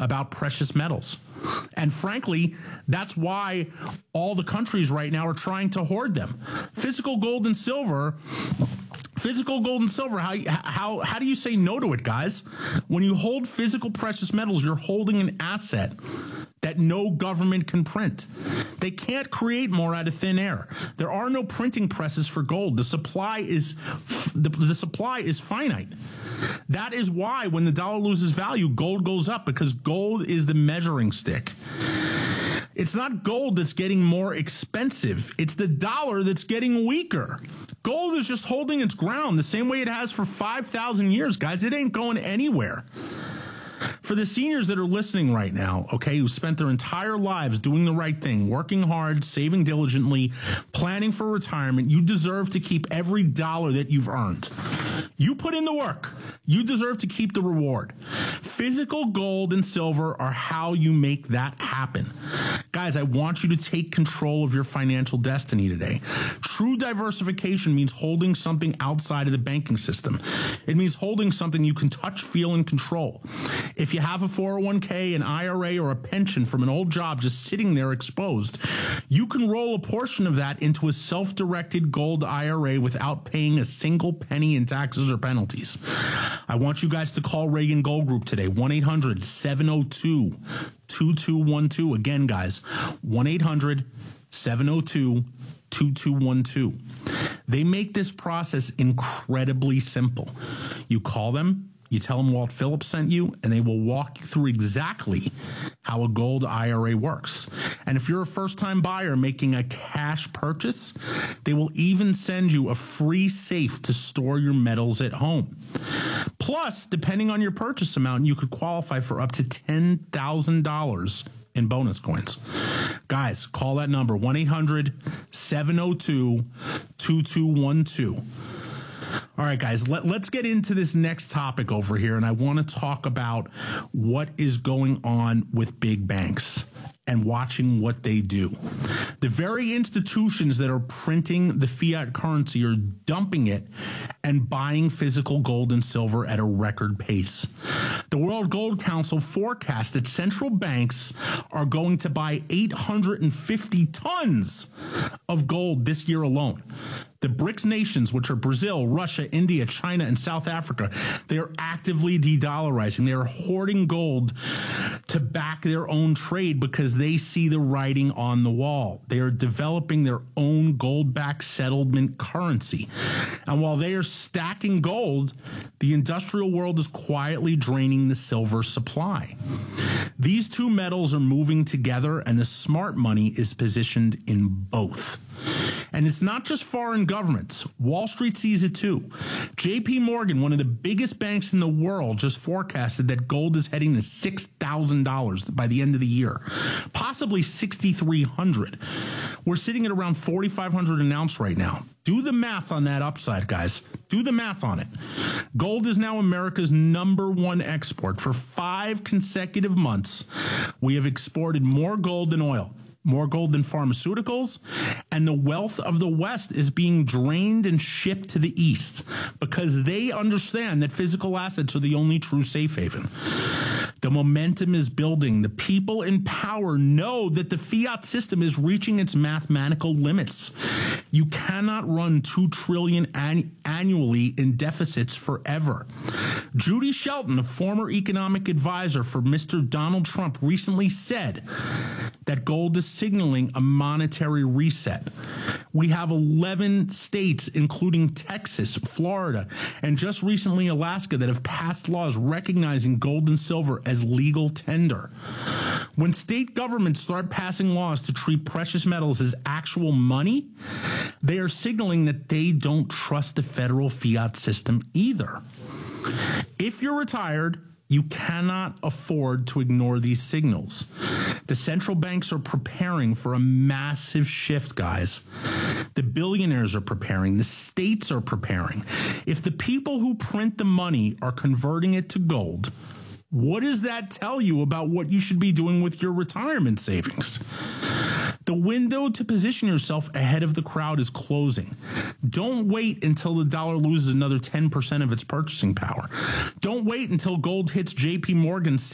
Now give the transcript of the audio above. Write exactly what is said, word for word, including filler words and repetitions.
about precious metals. And frankly, that's why all the countries right now are trying to hoard them. Physical gold and silver, physical gold and silver, how, how, how do you say no to it, guys? When you hold physical precious metals, you're holding an asset that no government can print. They can't create more out of thin air. There are no printing presses for gold. The supply is the, the supply is finite. That is why when the dollar loses value, gold goes up, because gold is the measuring stick. It's not gold that's getting more expensive. It's the dollar that's getting weaker. Gold is just holding its ground the same way it has for five thousand years, guys. It ain't going anywhere. For the seniors that are listening right now, okay, who spent their entire lives doing the right thing, working hard, saving diligently, planning for retirement, you deserve to keep every dollar that you've earned. You put in the work. You deserve to keep the reward. Physical gold and silver are how you make that happen. Guys, I want you to take control of your financial destiny today. True diversification means holding something outside of the banking system. It means holding something you can touch, feel, and control. If you have a four oh one k, an I R A, or a pension from an old job just sitting there exposed, you can roll a portion of that into a self-directed gold I R A without paying a single penny in taxes or penalties. I want you guys to call Reagan Gold Group today, one eight hundred seven oh two two two one two. Again, guys, one eight hundred seven oh two two two one two. They make this process incredibly simple. You call them, you tell them Walt Phillips sent you, and they will walk you through exactly how a gold I R A works. And if you're a first-time buyer making a cash purchase, they will even send you a free safe to store your metals at home. Plus, depending on your purchase amount, you could qualify for up to ten thousand dollars in bonus coins. Guys, call that number, one eight hundred seven oh two two two one two. All right, guys, let, let's get into this next topic over here, and I want to talk about what is going on with big banks and watching what they do. The very institutions that are printing the fiat currency are dumping it and buying physical gold and silver at a record pace. The World Gold Council forecasts that central banks are going to buy eight hundred fifty tons of gold this year alone. The BRICS nations, which are Brazil, Russia, India, China, and South Africa, they are actively de-dollarizing. They are hoarding gold to back their own trade because they see the writing on the wall. They are developing their own gold-backed settlement currency. And while they are stacking gold, the industrial world is quietly draining the silver supply. These two metals are moving together, and the smart money is positioned in both. And it's not just foreign governments. Wall Street sees it too. J P Morgan, one of the biggest banks in the world, just forecasted that gold is heading to six thousand dollars by the end of the year, possibly six thousand three hundred dollars. We're sitting at around four thousand five hundred dollars an ounce right now. Do the math on that upside, guys. Do the math on it. Gold is now America's number one export. For five consecutive months, we have exported more gold than oil, more gold than pharmaceuticals, and the wealth of the West is being drained and shipped to the East because they understand that physical assets are the only true safe haven. The momentum is building. The people in power know that the fiat system is reaching its mathematical limits. You cannot run two trillion dollars an annually in deficits forever. Judy Shelton, a former economic advisor for Mister Donald Trump, recently said that gold is signaling a monetary reset. We have eleven states, including Texas, Florida, and just recently Alaska, that have passed laws recognizing gold and silver as legal tender. When state governments start passing laws to treat precious metals as actual money, they are signaling that they don't trust the federal fiat system either. If you're retired, you cannot afford to ignore these signals. The central banks are preparing for a massive shift, guys. The billionaires are preparing. The states are preparing. If the people who print the money are converting it to gold, what does that tell you about what you should be doing with your retirement savings? The window to position yourself ahead of the crowd is closing. Don't wait until the dollar loses another ten percent of its purchasing power. Don't wait until gold hits J P Morgan's